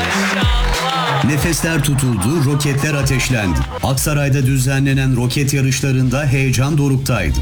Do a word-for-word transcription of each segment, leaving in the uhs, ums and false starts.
Nefesler tutuldu, roketler ateşlendi. Aksaray'da düzenlenen roket yarışlarında heyecan doruktaydı.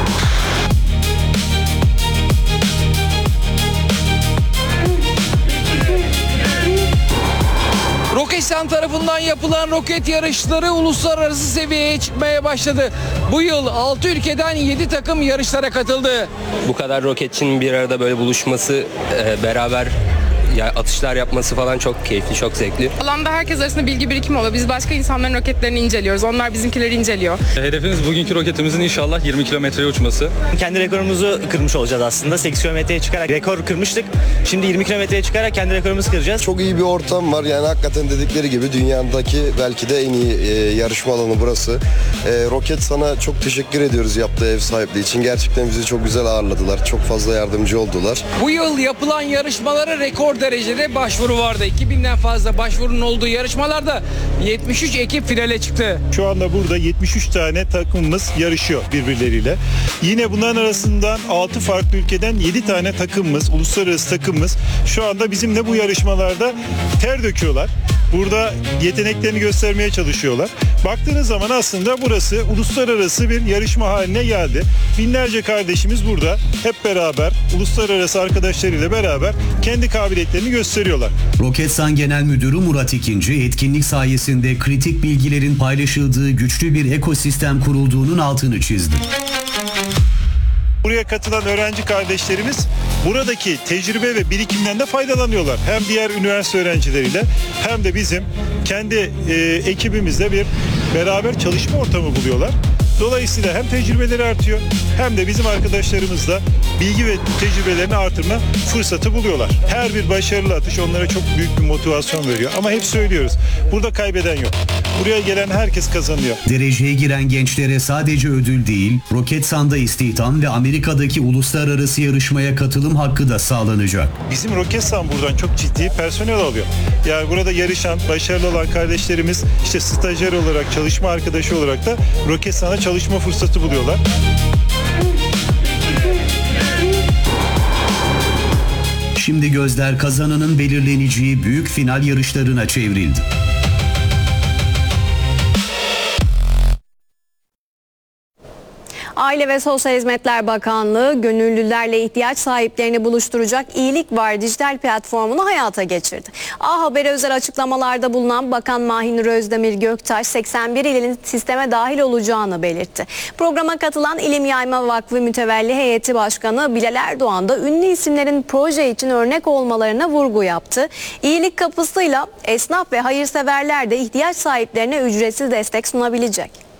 Roketsan tarafından yapılan roket yarışları uluslararası seviyeye çıkmaya başladı. Bu yıl altı ülkeden yedi takım yarışlara katıldı. Bu kadar roketçinin bir arada böyle buluşması, beraber ya atışlar yapması falan çok keyifli, çok zevkli. Alanda herkes arasında bilgi birikimi oluyor. Biz başka insanların roketlerini inceliyoruz. Onlar bizimkileri inceliyor. Hedefimiz bugünkü roketimizin inşallah yirmi kilometreye uçması. Kendi rekorumuzu kırmış olacağız aslında. sekiz kilometreye çıkarak rekor kırmıştık. Şimdi yirmi kilometreye çıkarak kendi rekorumuzu kıracağız. Çok iyi bir ortam var. Yani hakikaten dedikleri gibi dünyadaki belki de en iyi e, yarışma alanı burası. E, Roket sana çok teşekkür ediyoruz yaptığı ev sahipliği için. Gerçekten bizi çok güzel ağırladılar. Çok fazla yardımcı oldular. Bu yıl yapılan yarışmalara rekor derecede başvuru vardı. iki binden fazla başvurunun olduğu yarışmalarda yetmiş üç ekip finale çıktı. Şu anda burada yetmiş üç tane takımımız yarışıyor birbirleriyle. Yine bunların arasından altı farklı ülkeden yedi tane takımımız, uluslararası takımımız şu anda bizimle bu yarışmalarda ter döküyorlar. Burada yeteneklerini göstermeye çalışıyorlar. Baktığınız zaman aslında burası uluslararası bir yarışma haline geldi. Binlerce kardeşimiz burada hep beraber, uluslararası arkadaşlarıyla beraber kendi kabiliyetlerini gösteriyorlar. Roketsan Genel Müdürü Murat İkinci, etkinlik sayesinde kritik bilgilerin paylaşıldığı güçlü bir ekosistem kurulduğunun altını çizdi. Buraya katılan öğrenci kardeşlerimiz buradaki tecrübe ve birikimden de faydalanıyorlar. Hem diğer üniversite öğrencileriyle hem de bizim kendi e, ekibimizle bir beraber çalışma ortamı buluyorlar. Dolayısıyla hem tecrübeleri artıyor hem de bizim arkadaşlarımızla bilgi ve tecrübelerini artırma fırsatı buluyorlar. Her bir başarılı atış onlara çok büyük bir motivasyon veriyor. Ama hep söylüyoruz, burada kaybeden yok. Buraya gelen herkes kazanıyor. Dereceye giren gençlere sadece ödül değil, Roketsan'da istihdam ve Amerika'daki uluslararası yarışmaya katılım hakkı da sağlanacak. Bizim Roketsan buradan çok ciddi personel alıyor. Yani burada yarışan, başarılı olan kardeşlerimiz işte stajyer olarak, çalışma arkadaşı olarak da Roketsan'a çalışma fırsatı buluyorlar. Şimdi gözler kazananın belirleneceği büyük final yarışlarına çevrildi. Aile ve Sosyal Hizmetler Bakanlığı gönüllülerle ihtiyaç sahiplerini buluşturacak İyilik Var dijital platformunu hayata geçirdi. A Haber'e özel açıklamalarda bulunan Bakan Mahinur Özdemir Göktaş seksen bir ilin sisteme dahil olacağını belirtti. Programa katılan İlim Yayma Vakfı Mütevelli Heyeti Başkanı Bilal Erdoğan da ünlü isimlerin proje için örnek olmalarına vurgu yaptı. İyilik kapısıyla esnaf ve hayırseverler de ihtiyaç sahiplerine ücretsiz destek sunabilecek.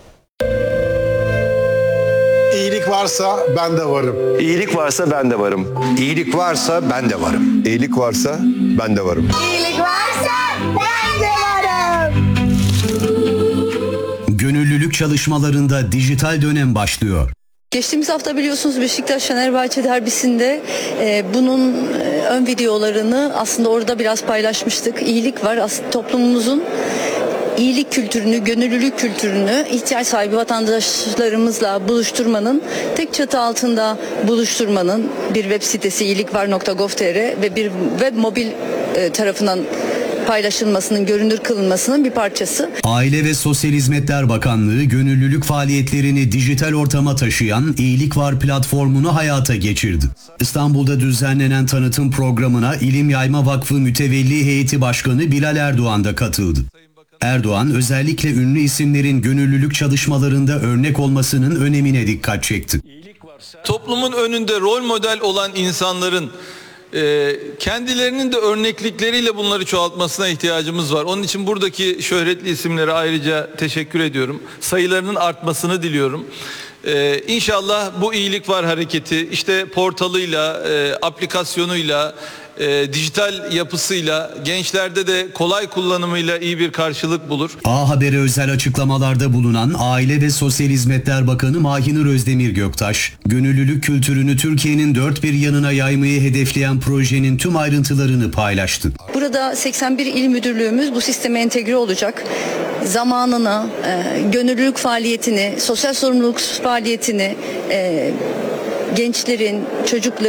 İyilik varsa ben de varım. İyilik varsa ben de varım. İyilik varsa ben de varım. İyilik varsa ben de varım. İyilik varsa ben de varım. Gönüllülük çalışmalarında dijital dönem başlıyor. Geçtiğimiz hafta biliyorsunuz Beşiktaş Fenerbahçe derbisinde e, bunun e, ön videolarını aslında orada biraz paylaşmıştık. İyilik var aslında toplumumuzun iyilik kültürünü, gönüllülük kültürünü ihtiyaç sahibi vatandaşlarımızla buluşturmanın, tek çatı altında buluşturmanın bir web sitesi iyilikvar nokta gov nokta tr ve bir web mobil e, tarafından paylaşılmasının, görünür kılınmasının bir parçası. Aile ve Sosyal Hizmetler Bakanlığı gönüllülük faaliyetlerini dijital ortama taşıyan İyilik Var platformunu hayata geçirdi. İstanbul'da düzenlenen tanıtım programına İlim Yayma Vakfı Mütevelli Heyeti Başkanı Bilal Erdoğan da katıldı. Erdoğan özellikle ünlü isimlerin gönüllülük çalışmalarında örnek olmasının önemine dikkat çekti. Toplumun önünde rol model olan insanların e, kendilerinin de örneklikleriyle bunları çoğaltmasına ihtiyacımız var. Onun için buradaki şöhretli isimlere ayrıca teşekkür ediyorum. Sayılarının artmasını diliyorum. Ee, İnşallah bu iyilik var hareketi işte portalıyla, e, aplikasyonuyla, e, dijital yapısıyla, gençlerde de kolay kullanımıyla iyi bir karşılık bulur. A Haber'e özel açıklamalarda bulunan Aile ve Sosyal Hizmetler Bakanı Mahinur Özdemir Göktaş, gönüllülük kültürünü Türkiye'nin dört bir yanına yaymayı hedefleyen projenin tüm ayrıntılarını paylaştı. Burada seksen bir il müdürlüğümüz bu sisteme entegre olacak. Zamanını, e, gönüllülük faaliyetini, sosyal sorumluluk faaliyetini, e, gençlerin, çocukların